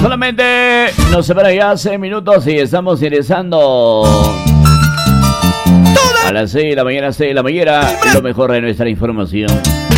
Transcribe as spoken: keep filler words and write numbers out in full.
Solamente nos separa ya seis minutos y estamos ingresando a las seis de la mañana, seis de la mañana, lo mejor de nuestra información.